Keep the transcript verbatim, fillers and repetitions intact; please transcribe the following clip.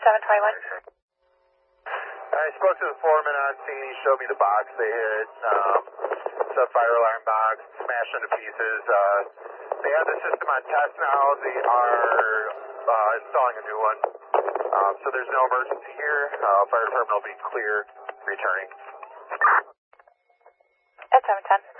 seven twenty-one. I spoke to the foreman on scene. He showed me the box they hit. Um, it's a fire alarm box, smashed into pieces. Uh, they have the system on test now. They are uh, installing a new one. Um, so there's no emergency here. Uh, fire department will be clear returning. At seven ten.